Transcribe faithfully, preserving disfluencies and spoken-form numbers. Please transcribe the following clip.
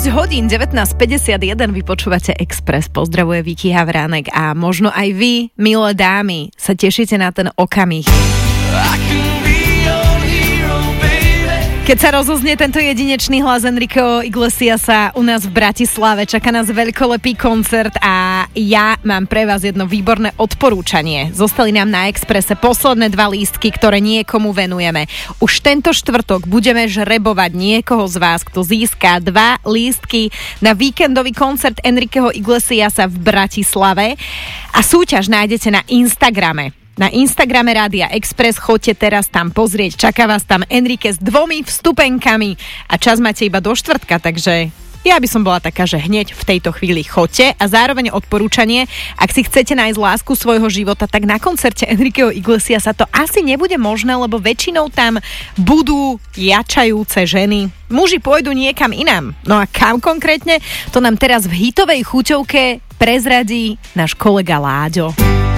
šesť hodín, devätnásť päťdesiatjeden, vy počúvate Express, pozdravuje Viki Havránek a možno aj vy, milé dámy, sa tešíte na ten okamih. Keď sa rozoznie tento jedinečný hlas Enriqueho Iglesiasa u nás v Bratislave, čaká nás veľkolepý koncert a ja mám pre vás jedno výborné odporúčanie. Zostali nám na Expresse posledné dva lístky, ktoré niekomu venujeme. Už tento štvrtok budeme žrebovať niekoho z vás, kto získa dva lístky na víkendový koncert Enriqueho Iglesiasa v Bratislave a súťaž nájdete na Instagrame. Na Instagrame Rádia Express, choďte teraz tam pozrieť, čaká vás tam Enrique s dvomi vstupenkami a čas máte iba do štvrtka, takže ja by som bola taká, že hneď v tejto chvíli choďte a zároveň odporúčanie, ak si chcete nájsť lásku svojho života, tak na koncerte Enriqueho Iglesiasa to asi nebude možné, lebo väčšinou tam budú jačajúce ženy. Muži pôjdu niekam inám. No a kam konkrétne? To nám teraz v hitovej chuťovke prezradí náš kolega Láďo.